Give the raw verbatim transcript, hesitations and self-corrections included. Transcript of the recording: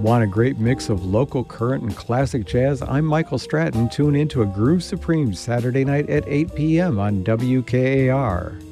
Want a great mix of local, current, and classic jazz? I'm Michael Stratton. Tune in to A Groove Supreme Saturday night at eight p.m. on W K A R.